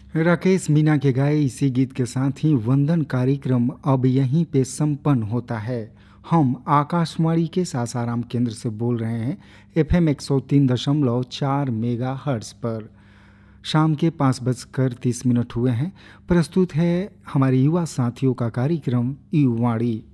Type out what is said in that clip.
राकेश मीना के गाए इसी गीत के साथ ही वंदन कार्यक्रम अब यहीं पे संपन्न होता है। हम आकाशवाणी के सासाराम केंद्र से बोल रहे हैं, FM 103.4 मेगा हर्ट्ज पर। शाम के 5:30 हुए हैं। प्रस्तुत है हमारे युवा साथियों का कार्यक्रम युवाणी।